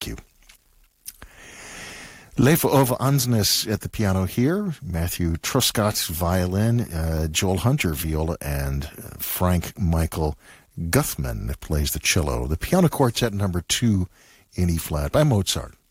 Thank you. Leif Ove Ansnes at the piano here, Matthew Truscott violin, Joel Hunter viola, and Frank Michael Guthman plays the cello. The piano quartet number 2 in E-flat by Mozart.